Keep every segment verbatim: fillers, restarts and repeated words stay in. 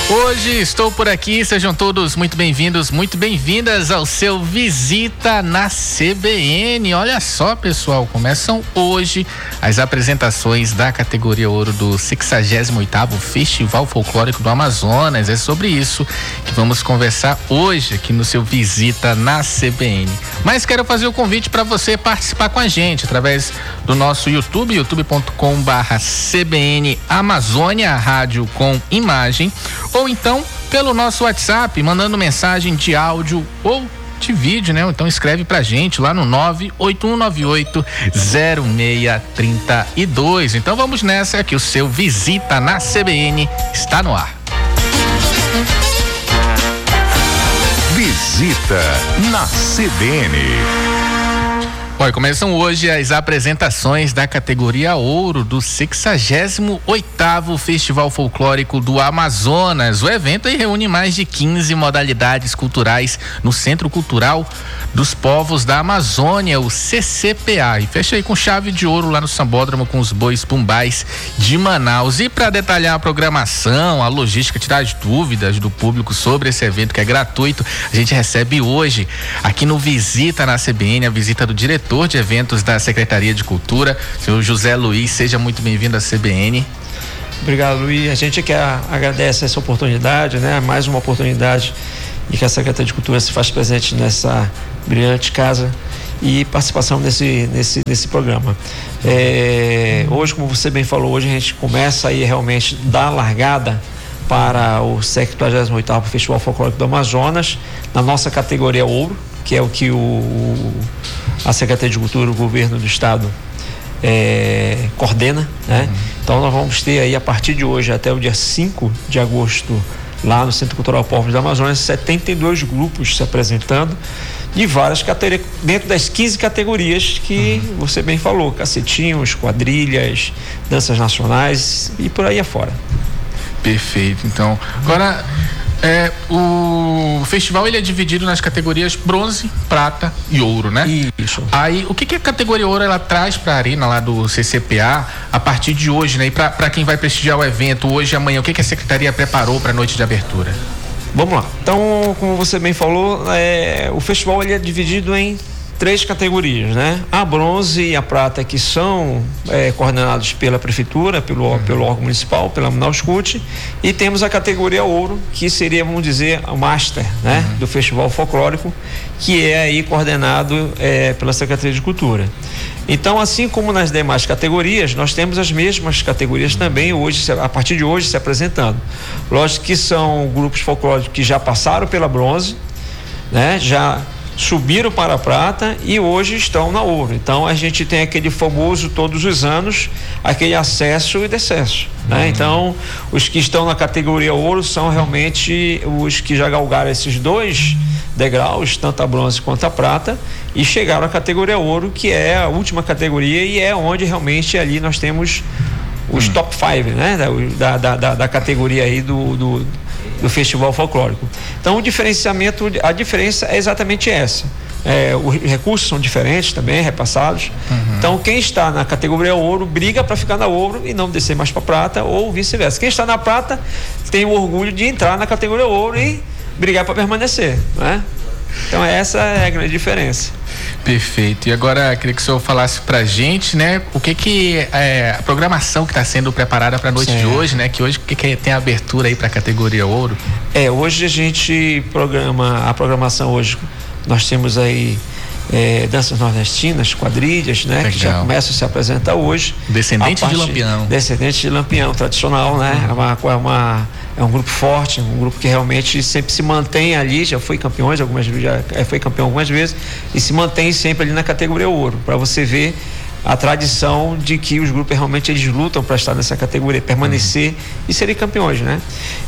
Hoje estou por aqui, sejam todos muito bem-vindos, muito bem-vindas ao seu Visita na C B N. Olha só, pessoal, começam hoje as apresentações da categoria ouro do sexagésimo oitavo Festival Folclórico do Amazonas. É sobre isso que vamos conversar hoje aqui no seu Visita na C B N. Mas quero fazer o convite para você participar com a gente através do nosso YouTube, youtube ponto com barra C B N Amazônia, rádio com imagem, ou então pelo nosso WhatsApp, mandando mensagem de áudio ou de vídeo, né? Então escreve pra gente lá no nove oito um nove oito zero seis três dois. Então vamos nessa, que o seu Visita na C B N está no ar. Visita na C B N. Olha, começam hoje as apresentações da categoria ouro do sexagésimo oitavo Festival Folclórico do Amazonas. O evento aí reúne mais de quinze modalidades culturais no Centro Cultural dos Povos da Amazônia, o C C P A. E fecha aí com chave de ouro lá no Sambódromo com os Bois Pumbais de Manaus. E para detalhar a programação, a logística, tirar as dúvidas do público sobre esse evento que é gratuito, a gente recebe hoje aqui no Visita na C B N a visita do diretor de eventos da Secretaria de Cultura, senhor José Luiz. Seja muito bem-vindo à C B N. Obrigado, Luiz. A gente que agradece essa oportunidade, né? Mais uma oportunidade de que a Secretaria de Cultura se faz presente nessa brilhante casa e participação nesse, nesse, nesse programa. É, hoje, como você bem falou, hoje a gente começa aí realmente dar largada para o sexagésimo oitavo Festival Folclórico do Amazonas, na nossa categoria ouro, que é o que o, a Secretaria de Cultura, o governo do estado é, coordena, né? Uhum. Então nós vamos ter aí a partir de hoje até o dia cinco de agosto, lá no Centro Cultural Povos do Amazonas, setenta e dois grupos se apresentando de várias categorias, dentro das quinze categorias que uhum. você bem falou, cacetinhos, quadrilhas, danças nacionais e por aí afora. Perfeito. Então, agora É, o festival ele é dividido nas categorias bronze, prata e ouro, né? Isso. Aí, o que, que a categoria ouro ela traz para a arena lá do C C P A a partir de hoje, né? E para quem vai prestigiar o evento hoje e amanhã, o que, que a Secretaria preparou para a noite de abertura? Vamos lá. Então, como você bem falou, é, o festival ele é dividido em três categorias, né? A bronze e a prata, que são é, coordenados pela prefeitura, pelo, uhum. pelo órgão municipal, pela Manauscut, e temos a categoria ouro, que seria, vamos dizer, o master, né? Uhum. Do Festival Folclórico, que é aí coordenado é, pela Secretaria de Cultura. Então, assim como nas demais categorias, nós temos as mesmas categorias também hoje, a partir de hoje, se apresentando. Lógico que são grupos folclóricos que já passaram pela bronze, né? Já subiram para a prata e hoje estão na ouro. Então a gente tem aquele famoso, todos os anos, aquele acesso e decesso, né? Uhum. Então os que estão na categoria ouro são realmente os que já galgaram esses dois degraus, tanto a bronze quanto a prata, e chegaram à categoria ouro, que é a última categoria e é onde realmente ali nós temos os uhum. top five, né? Da, da, da, da categoria aí do, do do Festival Folclórico. Então o diferenciamento, a diferença é exatamente essa. É, os recursos são diferentes também, repassados. Uhum. Então quem está na categoria ouro briga para ficar na ouro e não descer mais para prata, ou vice-versa. Quem está na prata tem o orgulho de entrar na categoria ouro e brigar para permanecer, né? Então essa é a grande diferença. Perfeito. E agora queria que o senhor falasse pra gente, né, o que que é a programação que está sendo preparada para a noite certo. de hoje, né? Que hoje que, que tem a abertura aí para a categoria ouro. É, hoje a gente programa, a programação hoje, nós temos aí é, danças nordestinas, quadrilhas, né? Legal. Que já começam a se apresentar hoje. Descendente de Lampião. Descendente de Lampião, tradicional, né? Uhum. É uma, é uma É um grupo forte, um grupo que realmente sempre se mantém ali, já foi campeões algumas vezes, já foi campeão algumas vezes e se mantém sempre ali na categoria ouro, para você ver a tradição de que os grupos realmente eles lutam para estar nessa categoria, permanecer uhum. e serem campeões, né?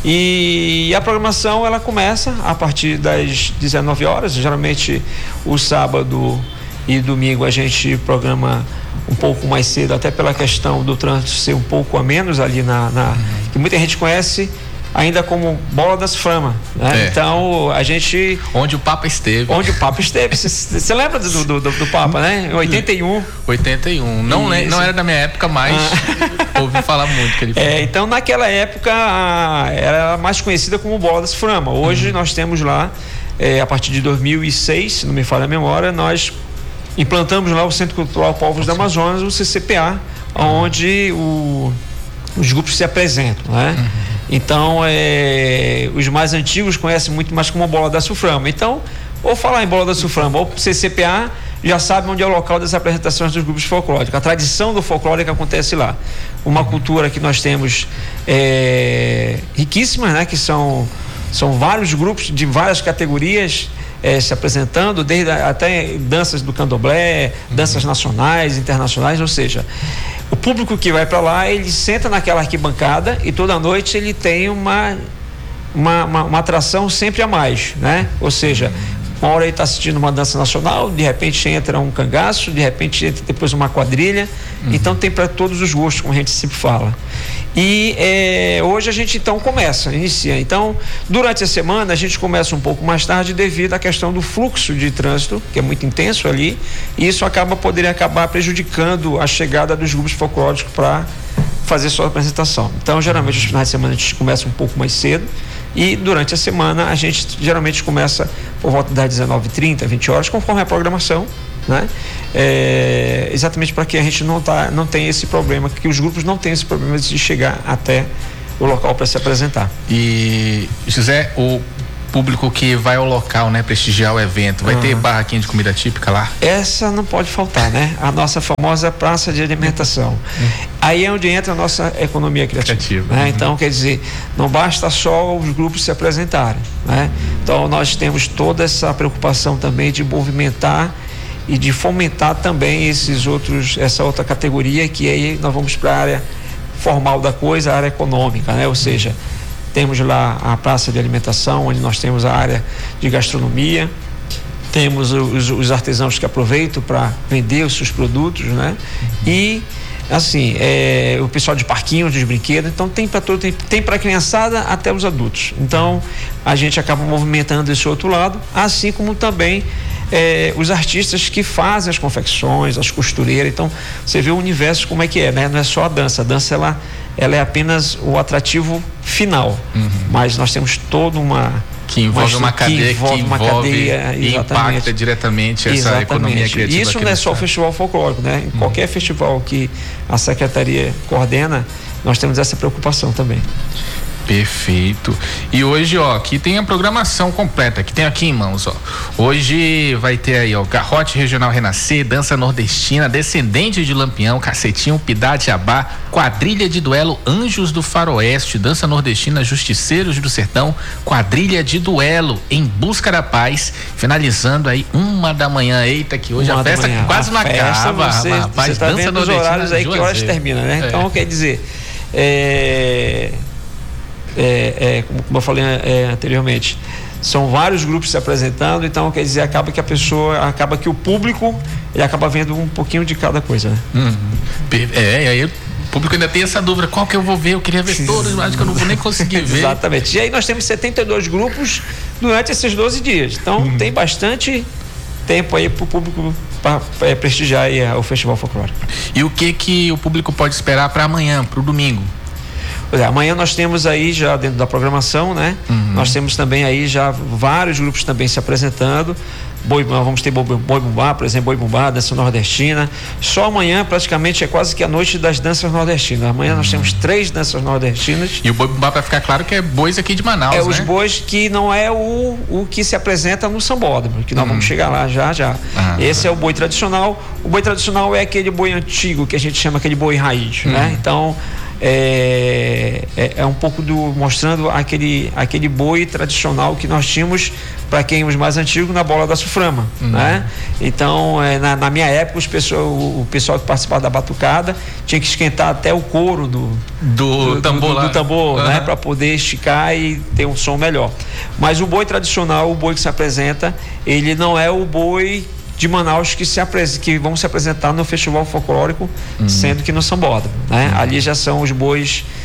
E a programação ela começa a partir das dezenove horas, geralmente o sábado e domingo a gente programa um pouco mais cedo, até pela questão do trânsito ser um pouco a menos ali na, na uhum. que muita gente conhece ainda como Bola da Suframa, né? É. Então a gente... Onde o Papa esteve. Onde o Papa esteve. Você lembra do, do, do, do Papa, né? Em oitenta e um. oitenta e um. Não, não era da minha época, mas ah. ouvi falar muito que ele foi. É, então naquela época era mais conhecida como Bola da Suframa. Hoje uhum. nós temos lá, é, a partir de dois mil e seis, se não me falha a memória, nós implantamos lá o Centro Cultural Povos do Amazonas, o C C P A, uhum. onde o, os grupos se apresentam, né? Uhum. Então, é, os mais antigos conhecem muito mais como Bola da Suframa. Então, ou falar em Bola da Suframa ou C C P A, já sabe onde é o local das apresentações dos grupos folclóricos. A tradição do folclore que acontece lá. Uma cultura que nós temos é, riquíssima, né? Que são, são vários grupos de várias categorias é, se apresentando, desde a, até danças do candomblé, danças nacionais, internacionais, ou seja... O público que vai para lá, ele senta naquela arquibancada e toda noite ele tem uma, uma, uma, uma atração sempre a mais, né? Ou seja, uma hora ele está assistindo uma dança nacional, de repente entra um cangaço, de repente entra depois uma quadrilha. Uhum. Então tem para todos os gostos, como a gente sempre fala. E é, hoje a gente então começa, inicia. Então, durante a semana a gente começa um pouco mais tarde devido à questão do fluxo de trânsito, que é muito intenso ali, e isso acaba poderia acabar prejudicando a chegada dos grupos folclóricos para fazer sua apresentação. Então, geralmente os finais de semana a gente começa um pouco mais cedo e durante a semana a gente geralmente começa por volta das dezenove e trinta, vinte horas, conforme a programação, né? É, exatamente para que a gente não, tá, não tenha esse problema, que os grupos não tenham esse problema de chegar até o local para se apresentar. E, José, o público que vai ao local, né, prestigiar o evento, vai uhum. ter barraquinha de comida típica lá? Essa não pode faltar, né? A nossa famosa praça de alimentação. Uhum. Aí é onde entra a nossa economia criativa, criativa. Né? Uhum. Então, quer dizer, não basta só os grupos se apresentarem, né? Então, nós temos toda essa preocupação também de movimentar e de fomentar também esses outros, essa outra categoria, que aí nós vamos para a área formal da coisa, a área econômica, né? Ou seja, temos lá a praça de alimentação, onde nós temos a área de gastronomia, temos os, os artesãos que aproveitam para vender os seus produtos, né? E assim, é, o pessoal de parquinhos, de brinquedos, então tem para todo, tem, tem para a criançada até os adultos. Então a gente acaba movimentando esse outro lado, assim como também É, os artistas que fazem as confecções, as costureiras. Então você vê o universo como é que é, né? Não é só a dança, a dança ela, ela é apenas o atrativo final, uhum. mas nós temos toda uma que envolve uma, uma cadeia que envolve, que envolve uma cadeia e impacta diretamente essa exatamente. Economia criativa. Isso não é só o festival folclórico, né? Em uhum. qualquer festival que a secretaria coordena, nós temos essa preocupação também. Perfeito. E hoje, ó, aqui tem a programação completa, que tem aqui em mãos, ó. Hoje vai ter aí, ó, Garrote Regional Renascer, Dança Nordestina, Descendente de Lampião, Cacetinho, Pidá de Abá, Quadrilha de Duelo, Anjos do Faroeste, Dança Nordestina, Justiceiros do Sertão, Quadrilha de Duelo, Em Busca da Paz, finalizando aí uma da manhã. Eita, que hoje uma a festa quase não acaba, você, rapaz, você tá Dança vendo Nordestina. Os horários aí que horas termina, né? É. Então, quer dizer, é... É, é, como, como eu falei é, anteriormente, são vários grupos se apresentando, então quer dizer, acaba que a pessoa, acaba que o público, ele acaba vendo um pouquinho de cada coisa, né? Uhum. É, e aí o público ainda tem essa dúvida, qual que eu vou ver? Eu queria ver todos, mas que eu não vou nem conseguir ver. Exatamente. E aí nós temos setenta e dois grupos durante esses doze dias, então uhum. tem bastante tempo aí para o público para é, prestigiar aí, é, o Festival Folclórico. E o que que o público pode esperar para amanhã, para o domingo? É, amanhã nós temos aí já dentro da programação, né? Uhum. Nós temos também aí já vários grupos também se apresentando. Boi, vamos ter Boi, Boi Bumbá, por exemplo, Boi Bumbá, dança nordestina. Só amanhã praticamente é quase que a noite das danças nordestinas. Amanhã uhum. nós temos três danças nordestinas. E o Boi Bumbá, para ficar claro, que é bois aqui de Manaus, é, né? Os bois que não é o, o que se apresenta no sambódromo, que nós uhum. vamos chegar lá já já. Uhum. Esse é o boi tradicional. O boi tradicional é aquele boi antigo que a gente chama aquele boi raiz, uhum. né? Então É, é, é um pouco do mostrando aquele, aquele boi tradicional que nós tínhamos para quem os mais antigos na Bola da Suframa, uhum. né? Então é, na, na minha época os pessoal, o, o pessoal que participava da batucada tinha que esquentar até o couro do, do, do tambor, do, do, do tambor uhum. né? Para poder esticar e ter um som melhor. Mas o boi tradicional, o boi que se apresenta, ele não é o boi de Manaus que, se apres... que vão se apresentar no Festival Folclórico, uhum. sendo que no Sambódromo, né? Uhum. Ali já são os bois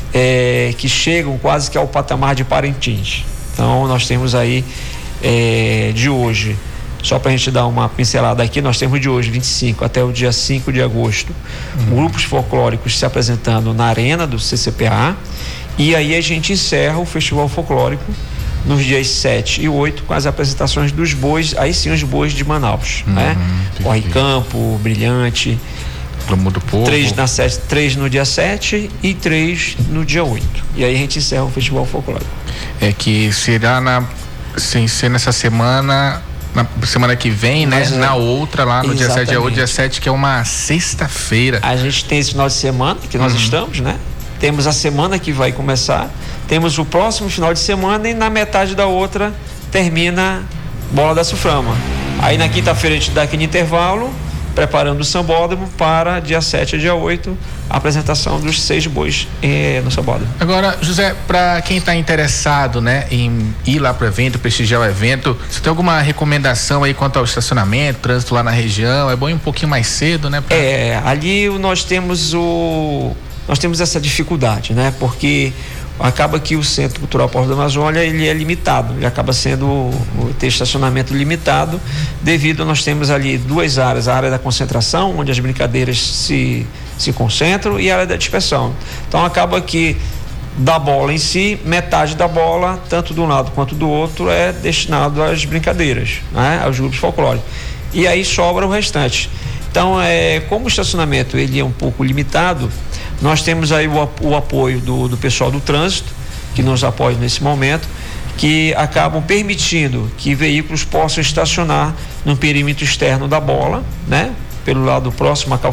é, que chegam quase que ao patamar de Parintins. Então nós temos aí é, de hoje, só para a gente dar uma pincelada aqui, nós temos de hoje, vinte e cinco até o dia cinco de agosto, uhum. grupos folclóricos se apresentando na arena do C C P A, e aí a gente encerra o Festival Folclórico nos dias sete e oito com as apresentações dos bois, aí sim os bois de Manaus, uhum, né? Corre Campo, Brilhante, Clamor do Povo. Três, na sete, três no dia sete e três no dia oito. E aí a gente encerra o Festival Folclórico. É que será na, sem ser nessa semana, na semana que vem, Mas, né? É, na outra lá no exatamente. dia sete, dia oito, dia sete, que é uma sexta-feira. A gente tem esse final de semana que nós uhum. estamos, né? Temos a semana que vai começar, temos o próximo final de semana e na metade da outra termina Bola da Suframa. Aí na quinta-feira a gente dá aquele intervalo, preparando o sambódromo para dia sete e dia oito, a apresentação dos seis bois eh, no sambódromo. Agora, José, para quem está interessado, né, em ir lá para o evento, prestigiar o evento, você tem alguma recomendação aí quanto ao estacionamento, trânsito lá na região? É bom ir um pouquinho mais cedo, né? Pra... É, ali nós temos o nós temos essa dificuldade, né? Porque acaba que o Centro Cultural Porto da Amazônia, ele é limitado, ele acaba sendo o ter estacionamento limitado, devido a nós temos ali duas áreas, a área da concentração, onde as brincadeiras se, se concentram, e a área da dispersão. Então acaba que da bola em si, metade da bola, tanto de um lado quanto do outro, é destinado às brincadeiras, né? Aos grupos folclóricos. E aí sobra o restante. Então, é, como o estacionamento ele é um pouco limitado, nós temos aí o, o apoio do, do pessoal do trânsito, que nos apoia nesse momento, que acabam permitindo que veículos possam estacionar no perímetro externo da bola, né? Pelo lado próximo à